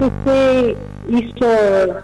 usted hizo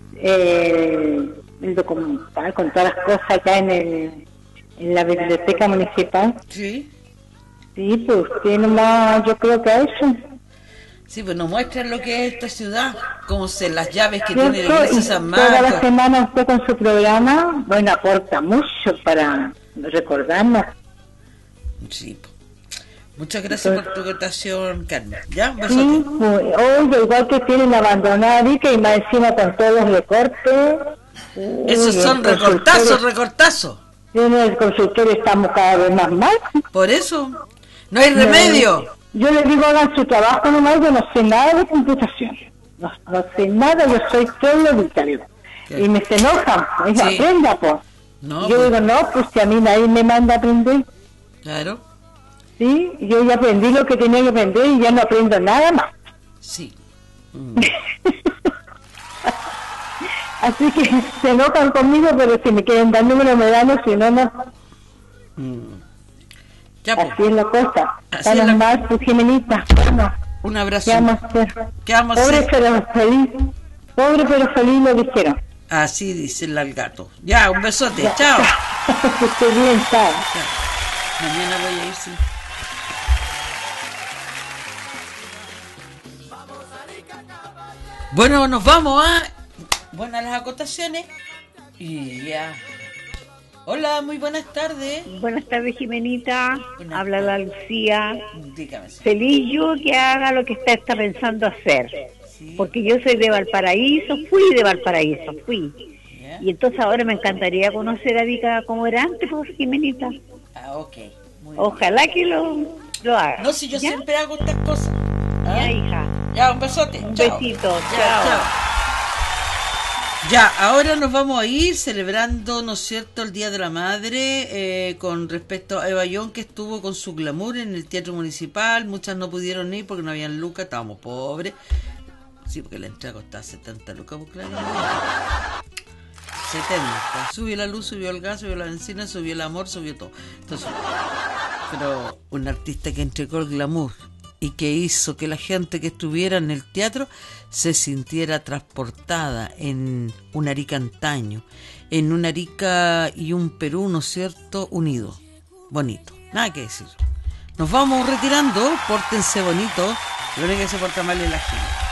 el documental con todas las cosas acá en la biblioteca municipal. Sí. Sí, pues usted nomás, yo creo que ha hecho. Sí, pues nos muestran lo que es esta ciudad, cómo las llaves que ¿Cierto? tiene la iglesia Y San toda la Marcos. semana usted con su programa, bueno, aporta mucho para recordarnos. Sí, pues. Muchas gracias por tu aportación, Carmen. ¿Ya? Un besote. Sí, pues, oye, igual que tienen abandonada Arica y más encima con todos los recortes. Esos son recortazos. En el consultorio estamos cada vez más mal. Por eso, no hay remedio. Yo les digo, hagan su trabajo nomás, yo no sé nada de computación. No sé nada, yo soy teórico. Y me se enojan, me dicen, Sí. aprenda, pues. No, Yo pues, digo, no, pues si a mí nadie me manda a aprender. claro, Sí, yo ya aprendí lo que tenía que aprender y ya no aprendo nada más. sí. Así que se enojan conmigo, pero si me quieren dar número me dan, si no, no. Ya, pues, Así es la cosa. Así es Está la- mal, tu Jimenita. Bueno, un abrazo. ¿qué vamos a hacer? ¿Qué vamos a Pobre hacer? pero feliz. Pobre pero feliz lo dijeron. Así dice el gato. Ya, un besote. Ya. Chao. Que esté bien, chao. Chao. Mañana voy a ir, sí. Bueno, nos vamos a... Buenas las acotaciones. Y ya. Hola, muy buenas tardes. Buenas tardes, Jimenita. Buenas Habla la Lucía. Dígame. Sí. Feliz yo que haga lo que está pensando hacer. Sí. Porque yo soy de Valparaíso, fui de Valparaíso, fui. Ya. Y entonces ahora me encantaría conocer a Arica como era antes, pues, Jimenita. Ah, ok. Muy Ojalá que lo haga. bien. No, si yo ¿Ya? siempre hago estas cosas. ¿Ah? Ya, hija. Ya, un besote. Un Chao. besito. Ya, Chao. chao. Ya, ahora nos vamos a ir celebrando, ¿no es cierto?, el Día de la Madre, con respecto a Eva Young, que estuvo con su glamour en el Teatro Municipal. Muchas no pudieron ir porque no habían lucas, estábamos pobres. Sí, porque la entrada costaba 70 lucas, pues claro. 70. Subió la luz, subió el gas, subió la benzina, subió el amor, subió todo. Entonces, pero un artista que entregó el glamour y que hizo que la gente que estuviera en el teatro se sintiera transportada en un Arica antaño, en un Arica y un Perú, ¿no es cierto?, unido, bonito, nada que decir. Nos vamos retirando, pórtense bonito, lo único que se porta mal es la gente.